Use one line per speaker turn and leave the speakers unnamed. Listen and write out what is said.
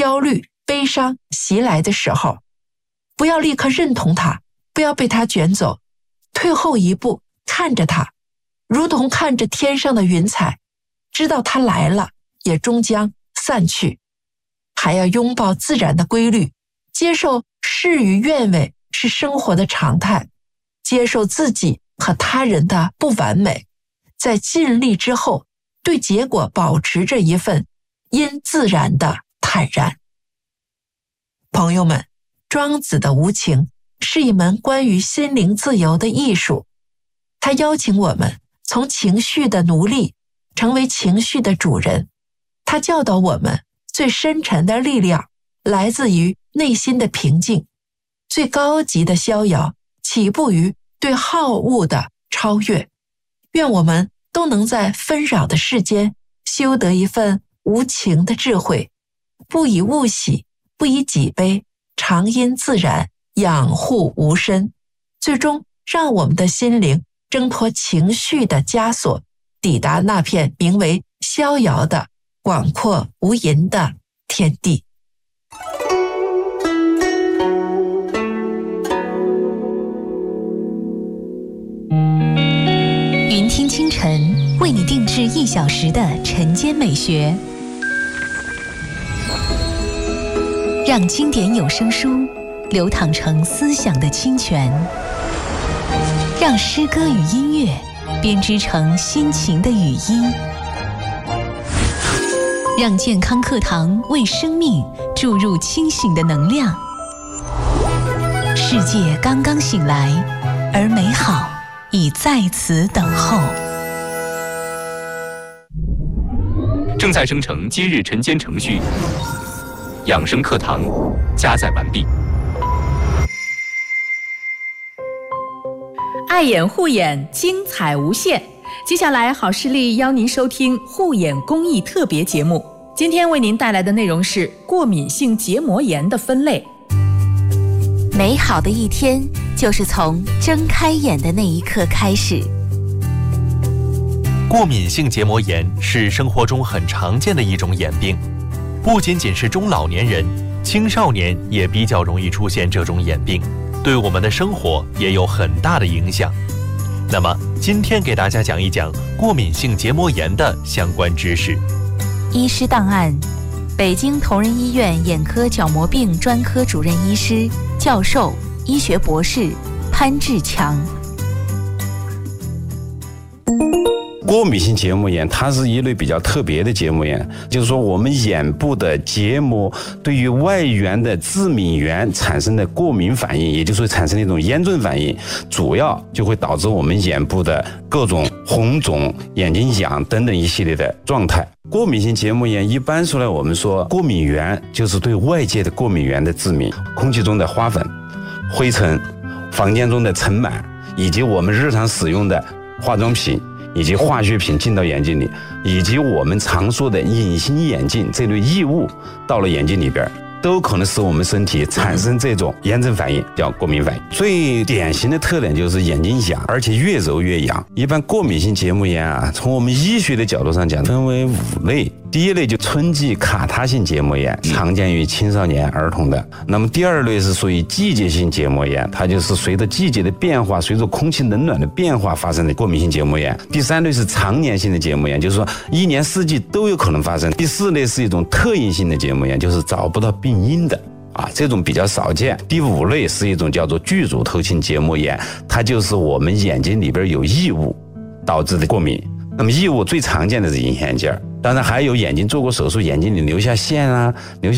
焦虑、悲伤袭来的时候，不要立刻认同它，不要被它卷走，退后一步，看着它，如同看着天上的云彩，知道它来了，也终将散去。还要拥抱自然的规律，接受事与愿违是生活的常态，接受自己和他人的不完美，在尽力之后，对结果保持着一份因自然的坦然。朋友们，庄子的无情是一门关于心灵自由的艺术，他邀请我们从情绪的奴隶成为情绪的主人，他教导我们最深沉的力量来自于内心的平静，最高级的逍遥起步于对好恶的超越。愿我们都能在纷扰的世间修得一份无情的智慧，不以物喜，不以己悲，常因自然，养护无身，最终让我们的心灵挣脱情绪的枷锁，抵达那片名为逍遥的广阔无垠的天地。
云听清晨为你定制1小时的晨间美学，让经典有声书流淌成思想的清泉，让诗歌与音乐编织成心情的语音，让健康课堂为生命注入清醒的能量。世界刚刚醒来，而美好已在此等候。
正在生成今日晨间程序，养生课堂加载完毕。
爱眼护眼，精彩无限。接下来，好视力邀您收听护眼公益特别节目。今天为您带来的内容是过敏性结膜炎的分类。
美好的一天就是从睁开眼的那一刻开始。
过敏性结膜炎是生活中很常见的一种眼病，不仅仅是中老年人，青少年也比较容易出现这种眼病，对我们的生活也有很大的影响。那么今天给大家讲一讲过敏性结膜炎的相关知识。
医师档案：北京同仁医院眼科角膜病专科主任医师、教授、医学博士潘志强。
过敏性结膜炎它是一类比较特别的结膜炎，就是说我们眼部的结膜对于外源的致敏源产生的过敏反应，也就是说产生的一种炎症反应，主要就会导致我们眼部的各种红肿、眼睛痒等等一系列的状态。过敏性结膜炎一般说来，我们说过敏源就是对外界的过敏源的致敏，空气中的花粉、灰尘、房间中的尘螨，以及我们日常使用的化妆品以及化学品进到眼睛里，以及我们常说的隐形眼镜这类异物到了眼睛里边，都可能使我们身体产生这种炎症反应，叫过敏反应。最典型的特点就是眼睛痒，而且越揉越痒。一般过敏性结膜炎啊，从我们医学的角度上讲，分为5类。第一类就春季卡他性结膜炎，常见于青少年儿童的。那么第二类是属于季节性结膜炎，它就是随着季节的变化，随着空气冷暖的变化发生的过敏性结膜炎。第三类是常年性的结膜炎，就是说1年4季都有可能发生。第4类是一种特应性的结膜炎，就是找不到病因的这种比较少见。第5类是一种叫做巨乳头性结膜炎，它就是我们眼睛里边有异物导致的过敏。那么异物最常见的是隐形眼镜，当然还有眼睛做过手术，眼睛里留下线啊，留下